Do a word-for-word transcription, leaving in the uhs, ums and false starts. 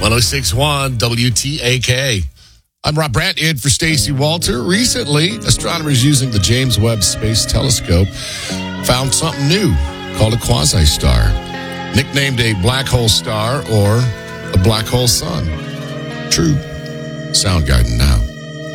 one oh six point one W T A K. I'm Rob Brandt, in for Stacy Walter. Recently, astronomers using the James Webb Space Telescope found something new called a quasi-star, nicknamed a black hole star or a black hole sun. True. Soundgarden now.